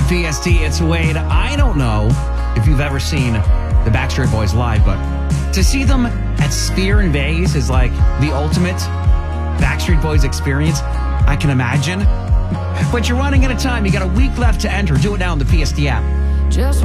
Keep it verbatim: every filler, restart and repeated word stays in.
P S T, it's Wade. I don't know if you've ever seen the Backstreet Boys live, but to see them at Sphere and Vegas is like the ultimate Backstreet Boys experience. I can imagine. But you're running out of time. You got a week left to enter. Do it now in the P S T app. Just